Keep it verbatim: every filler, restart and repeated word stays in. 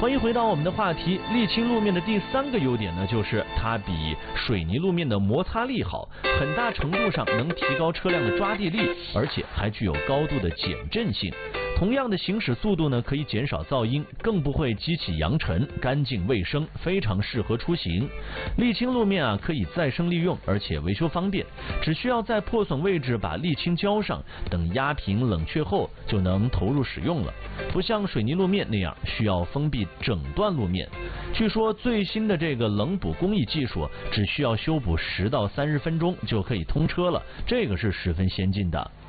欢迎回到我们的话题，沥青路面的第三个优点呢，就是它比水泥路面的摩擦力好，很大程度上能提高车辆的抓地力，而且还具有高度的减震性。同样的行驶速度呢，可以减少噪音，更不会激起扬尘，干净卫生，非常适合出行。沥青路面啊，可以再生利用，而且维修方便，只需要在破损位置把沥青浇上，等压平冷却后就能投入使用了。不像水泥路面那样需要封闭整段路面。据说最新的这个冷补工艺技术，只需要修补十到三十分钟就可以通车了，这个是十分先进的。